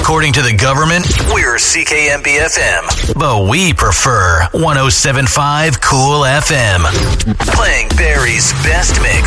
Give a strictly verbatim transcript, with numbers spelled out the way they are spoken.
According to the government, we're C K M B F M, but we prefer one oh seven point five Cool F M. Playing Barry's best mix.